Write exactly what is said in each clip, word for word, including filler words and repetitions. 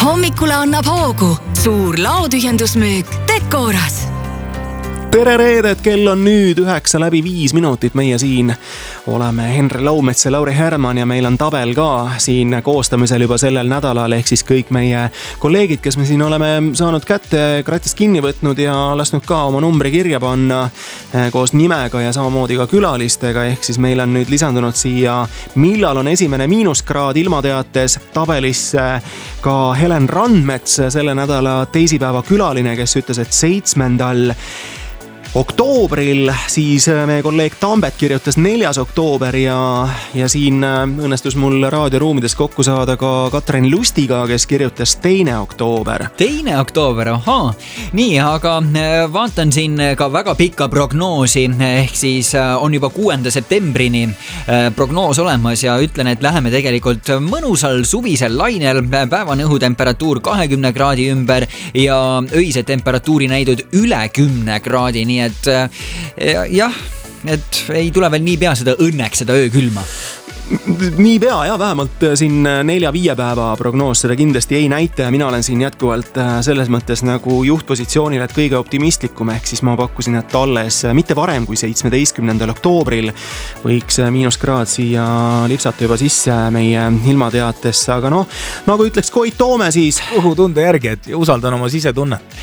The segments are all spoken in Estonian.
Hommikule annab hoogu suur laotühjendusmüük Decoras. Tere reedet, kell on nüüd üheksa läbi viis minutit. Meie siin oleme Henri Laumets ja Lauri Herman ja meil on tabel ka siin koostamisel juba sellel nädalal, ehk siis kõik meie kolleegid, kes me siin oleme saanud kätte kratist kinni võtnud ja lasknud ka oma numbri kirja panna koos nimega ja samamoodi ka külalistega, ehk siis meil on nüüd lisandunud siia, millal on esimene miinuskraad ilmateates tabelisse ka Helen Randmets, selle nädala teisipäeva külaline, kes ütles, et seitsmendal oktoobril, siis meie kolleeg Tambet kirjutas neljas oktoober ja, ja siin õnnestus mul raadioruumides kokku saada ka Katrin Lustiga, kes kirjutas teine oktoober. Teine oktoober, ahaa. Nii, aga vaatan siin ka väga pikka prognoosi, ehk siis on juba kuuenda septembrini prognoos olemas ja ütlen, et läheme tegelikult mõnusal suvisel lainel, päevane õhutemperatuur kahekümne kraadi ümber ja öised temperatuuri näidud üle kümne kraadi, nii et jah, et ei tule veel nii pea seda õnneks, seda öökülma. Nii pea ja vähemalt siin nelja-viie päeva prognoos seda kindlasti ei näita ja mina olen siin jätkuvalt selles mõttes nagu juhtpositsioonil, et kõige optimistlikum, ehk siis ma pakkusin, et alles mitte varem kui seitsmeteistkümnendal oktoobril võiks miinuskraad siia lipsata juba sisse meie ilmateatesse, aga noh, nagu ütleks Koit Toome siis kõhutunde järgi, et usaldan oma sisetunnet.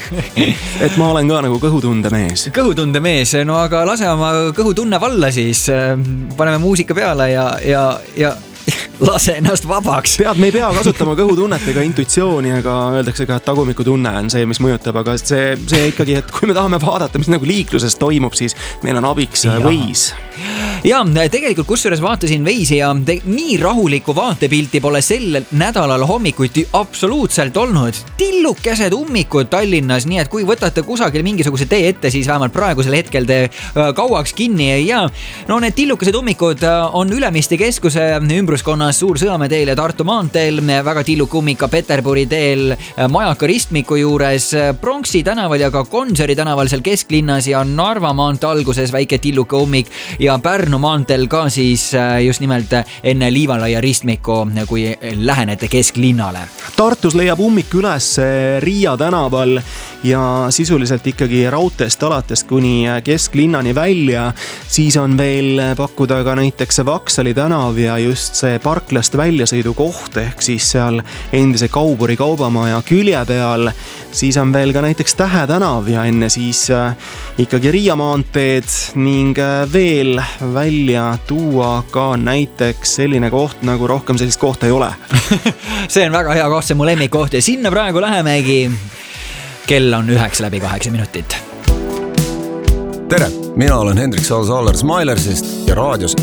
Et ma olen ka nagu kõhutunde mees. Kõhutunde mees, no aga lase oma kõhutunne valla siis, paneme muusika peale ja ja, ja lase ennast vabaks. Pead, me ei pea kasutama kõhutunnet ega intuitsiooni, aga öeldakse ka, et tagumikutunne on see, mis mõjutab, aga see, see ikkagi, et kui me tahame vaadata, mis nagu liikluses toimub, siis meil on abiks Waze. Ja tegelikult kusjuures vaatasin Waze'i ja te, nii rahulikku vaatepilti pole sel nädalal hommikuti absoluutselt olnud. Tillukesed ummikud Tallinnas, nii et kui võtate kusagil mingisuguse tee ette, siis vähemalt praegusel hetkel te kauaks kinni ja no need tillukesed ummikud on Ülemiste keskuse ümbruskonnas Suur Sõame teel ja Tartu maanteel, väga tilluke ummik ka Peterburi teel Majaka ristmiku juures, Pronksi tänaval ja ka Gonsiori tänaval seal kesklinnas ja Narva maantee alguses väike tilluke ummik ja Pärnu maanteel ka siis just nimelt enne Liivalaia ristmiku, kui lähenete kesklinnale. Tartus leiab ummik üles Riia tänaval ja sisuliselt ikkagi raudteest alates kuni kesklinnani välja, siis on veel pakkuda ka näiteks Vaksali tänav ja just see parklast väljasõidu koht, ehk siis seal endise Kauburi kaubamaja külje peal, siis on veel ka näiteks Tähe tänav ja enne siis ikkagi Riia maanteed ning veel välja tuua ka näiteks selline koht, nagu rohkem sellist kohta ei ole. See on väga hea koht, see mu lemmikkoht ja sinna praegu lähemegi. Kell on üheksa läbi kaheksa minutit. Tere, mina olen Hendrik Saal-Saaler Smilersist ja raadios